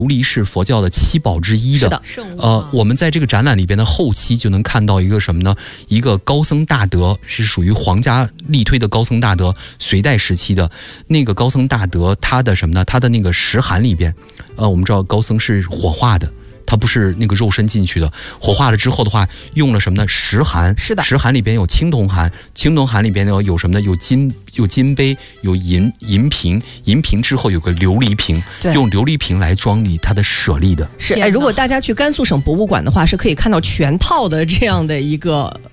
琉璃是佛教的7宝之一的。 是的， 我们在这个展览里边的后期就能看到一个什么呢？一个高僧大德，是属于皇家力推的高僧大德，隋代时期的那个高僧大德，他的什么呢？他的那个石函里边，我们知道高僧是火化的。它不是那个肉身进去的，火化了之后的话，用了什么呢？石函。 是的， 石函里边有青铜函，青铜函里边有什么呢？有金杯，有银瓶，银瓶之后有个琉璃瓶，用琉璃瓶来装理它的舍利的。 是，如果大家去甘肃省博物馆的话，是可以看到全套的这样的一个